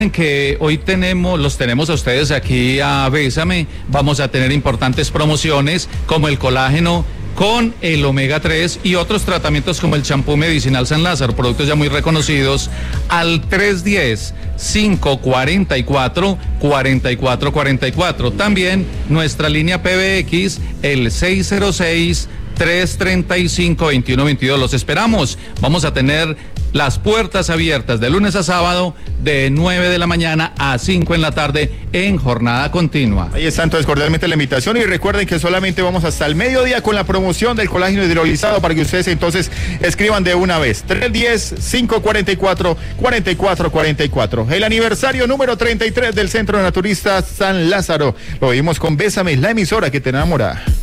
Que hoy los tenemos a ustedes aquí a Bésame. Vamos a tener importantes promociones como el colágeno con el omega 3 y otros tratamientos como el champú medicinal San Lázaro, productos ya muy reconocidos, al 310-544-4444. También nuestra línea PBX, el 606-335-2122. Los esperamos. Vamos a tener las puertas abiertas de lunes a sábado de 9 de la mañana a 5 en la tarde en jornada continua. Ahí está entonces cordialmente la invitación y recuerden que solamente vamos hasta el mediodía con la promoción del colágeno hidrolizado para que ustedes entonces escriban de una vez. 310-544-4444. El aniversario número 33 del Centro Naturista San Lázaro. Lo vimos con Bésame, la emisora que te enamora.